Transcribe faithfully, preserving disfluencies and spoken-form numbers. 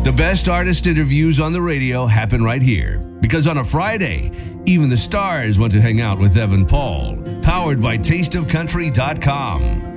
The best artist interviews on the radio happen right here. Because on a Friday, even the stars want to hang out with Evan Paul. Powered by taste of country dot com.